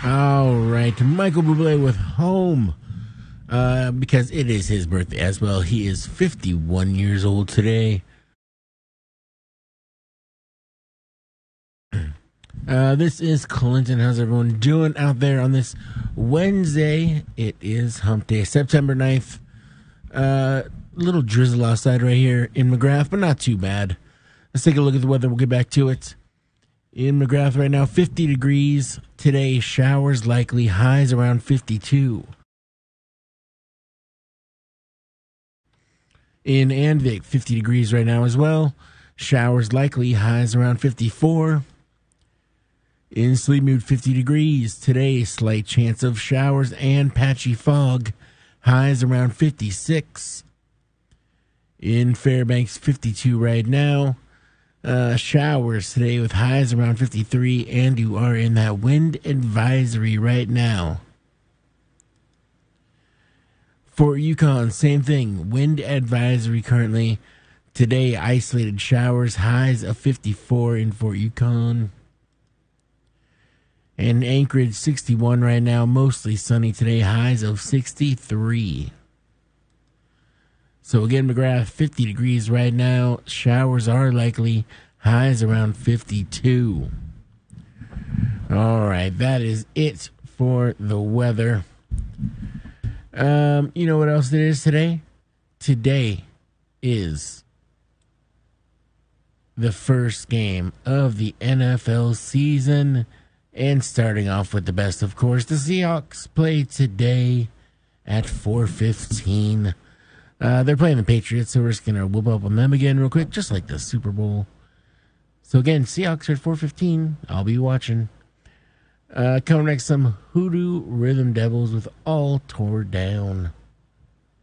All right, Michael Bublé with Home, because it is his birthday as well. He is 51 years old today. This is Clinton. How's everyone doing out there on this Wednesday? It is Hump Day, September 9th. Little drizzle outside right here in McGrath, but not too bad. Let's take a look at the weather. We'll get back to it. In McGrath right now, 50 degrees. Today, showers likely, highs around 52. In Andvik, 50 degrees right now as well. Showers likely, highs around 54. In Sleepmood, 50 degrees. Today, slight chance of showers and patchy fog. Highs around 56. In Fairbanks, 52 right now. Showers today with highs around 53, and you are in that wind advisory right now. For Yukon, same thing. Wind advisory currently. Today, isolated showers, highs of 54 in Fort Yukon. And Anchorage, 61 right now. Mostly sunny today, highs of 63. So again, McGrath, 50 degrees right now. Showers are likely. Highs around 52. All right, that is it for the weather. You know what else it is today? Today is the first game of the NFL season. And starting off with the best, of course, the Seahawks play today at 4:15. They're playing the Patriots, so we're just going to whoop up on them again real quick, just like the Super Bowl. So again, Seahawks are at 4:15. I'll be watching. Coming next, some Hoodoo Rhythm Devils with All Tore Down.